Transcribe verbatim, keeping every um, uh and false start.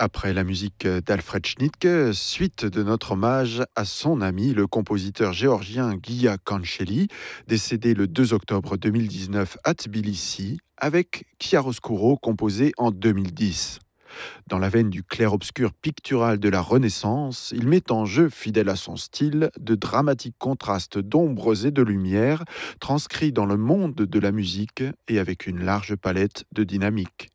Après la musique d'Alfred Schnittke, suite de notre hommage à son ami, le compositeur géorgien Guya Kancheli, décédé le deux octobre deux mille dix-neuf à Tbilissi, avec Chiaroscuro composé en deux mille dix. Dans la veine du clair-obscur pictural de la Renaissance, il met en jeu, fidèle à son style, de dramatiques contrastes d'ombres et de lumière, transcrits dans le monde de la musique et avec une large palette de dynamique.